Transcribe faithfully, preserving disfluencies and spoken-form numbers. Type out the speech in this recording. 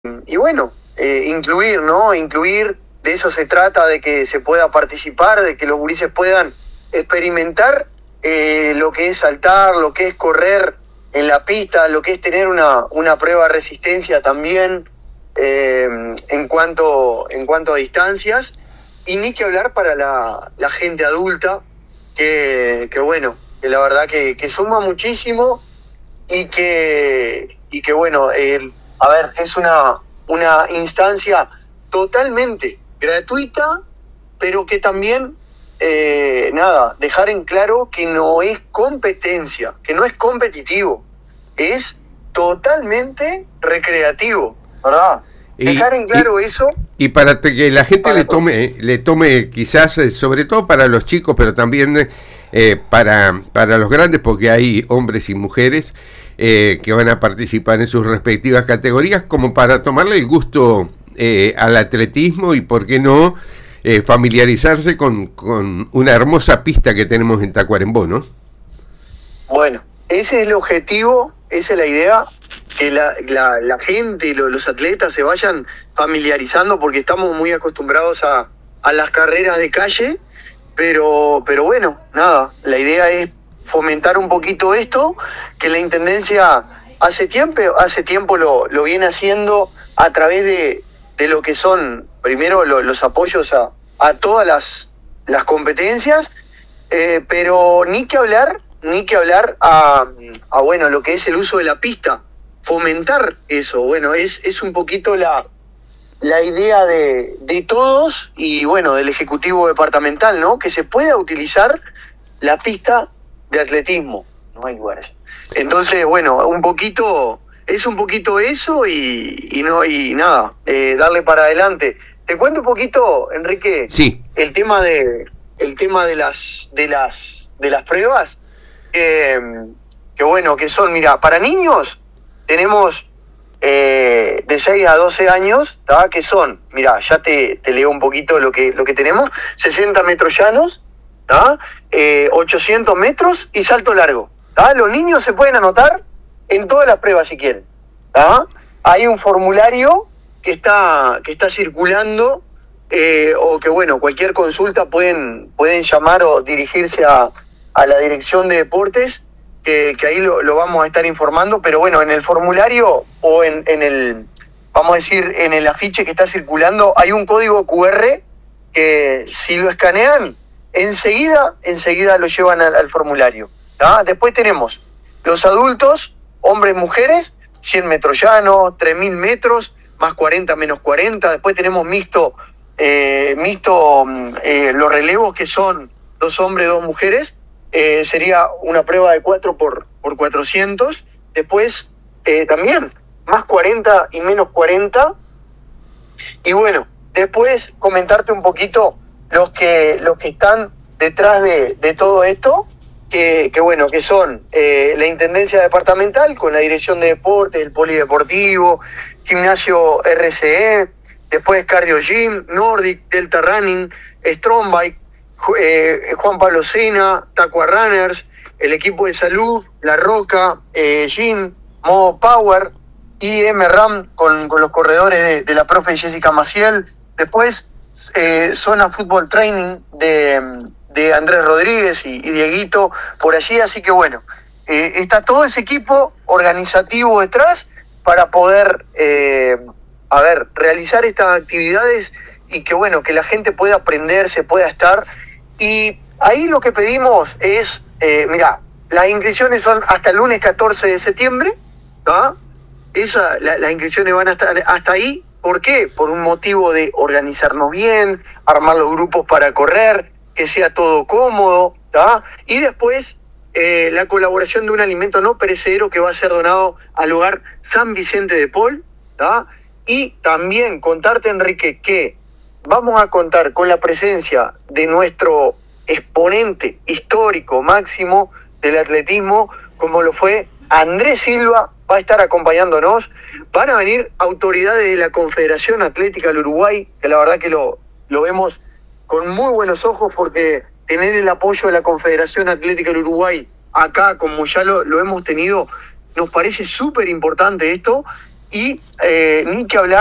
y bueno, eh, incluir, ¿no? Incluir, de eso se trata, de que se pueda participar, de que los gurises puedan experimentar eh, lo que es saltar, lo que es correr en la pista, lo que es tener una, una prueba de resistencia también eh, en cuanto, en cuanto a distancias, y ni que hablar para la, la gente adulta, que, que bueno, que la verdad que, que suma muchísimo y que, y que bueno, eh, a ver, es una, una instancia totalmente gratuita, pero que también, eh, nada, dejar en claro que no es competencia, que no es competitivo, es totalmente recreativo, ¿verdad? Y, Dejar en claro y, eso. y para que la gente Para le tome, le tome quizás, eh, sobre todo para los chicos, pero también eh, para, para los grandes, porque hay hombres y mujeres eh, que van a participar en sus respectivas categorías, como para tomarle el gusto eh, al atletismo y, por qué no, eh, familiarizarse con, con una hermosa pista que tenemos en Tacuarembó, ¿no? Bueno, ese es el objetivo, esa es la idea, que la, la, la gente y lo, los atletas se vayan familiarizando, porque estamos muy acostumbrados a, a las carreras de calle, pero, pero bueno, nada, la idea es fomentar un poquito esto, que la Intendencia hace tiempo, hace tiempo lo, lo viene haciendo a través de, de lo que son, primero, lo, los apoyos a, a todas las, las competencias, eh, pero ni que hablar, ni que hablar a, a, bueno, lo que es el uso de la pista, fomentar eso, bueno, es, es un poquito la, la idea de, de todos y bueno, del Ejecutivo Departamental, ¿no? Que se pueda utilizar la pista de atletismo, no hay lugares. Entonces, bueno, un poquito, es un poquito eso y, y no, y nada, eh, darle para adelante. Te cuento un poquito, Enrique, Sí. el tema de, el tema de las, de las, de las pruebas, eh, que bueno, que son, mira, para niños tenemos eh, de seis a doce años, ¿tá? Que son, mira, ya te, te leo un poquito lo que, lo que tenemos, sesenta metros llanos, ¿tá? Eh, ochocientos metros y salto largo, ¿tá? Los niños se pueden anotar en todas las pruebas si quieren, ¿tá? Hay un formulario que está, que está circulando, eh, o que bueno, cualquier consulta pueden, pueden llamar o dirigirse a, a la Dirección de Deportes, que, que ahí lo, lo vamos a estar informando, pero bueno, en el formulario o en, en el, vamos a decir, en el afiche que está circulando, hay un código cu erre que si lo escanean, enseguida, enseguida lo llevan al, al formulario, ¿tá? Después tenemos los adultos, hombres, mujeres, cien metros llanos, tres mil metros, más cuarenta, menos cuarenta, después tenemos mixto, eh, mixto eh, los relevos que son dos hombres, dos mujeres, Eh, sería una prueba de cuatro por cuatrocientos, después eh, también más cuarenta y menos cuarenta, y bueno, después comentarte un poquito los que, los que están detrás de, de todo esto, que, que bueno, que son eh, la Intendencia Departamental con la Dirección de Deportes, el Polideportivo, Gimnasio erre ce e, después Cardio Gym, Nordic, Delta Running, Strong Bike, Eh, Juan Pablo Sena, Taqua Runners, el equipo de salud, La Roca, eh, Gym, Modo Power, I M RAM con, con los corredores de, de la profe Jessica Maciel, después eh, Zona Fútbol Training de, de Andrés Rodríguez y, y Dieguito por allí, así que bueno, eh, está todo ese equipo organizativo detrás para poder, eh, a ver, realizar estas actividades y que bueno, que la gente pueda aprender, se pueda estar. Y ahí lo que pedimos es, eh, mira, las inscripciones son hasta el lunes catorce de septiembre, ¿tá? Esa, la, las inscripciones van a estar hasta ahí. ¿Por qué? Por un motivo de organizarnos bien, armar los grupos para correr, que sea todo cómodo, ¿tá? Y después eh, la colaboración de un alimento no perecedero que va a ser donado al hogar San Vicente de Paul, ¿tá? Y también contarte, Enrique, que vamos a contar con la presencia de nuestro exponente histórico máximo del atletismo, como lo fue Andrés Silva, va a estar acompañándonos. Van a venir autoridades de la Confederación Atlética del Uruguay, que la verdad que lo, lo vemos con muy buenos ojos, porque tener el apoyo de la Confederación Atlética del Uruguay acá, como ya lo, lo hemos tenido, nos parece súper importante esto. y eh, ni que hablar